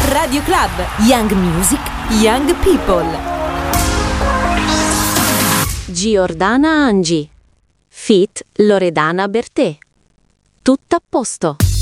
Radio Club, Young Music, Young People. Giordana Angi, feat. Loredana Bertè. Tutto a posto.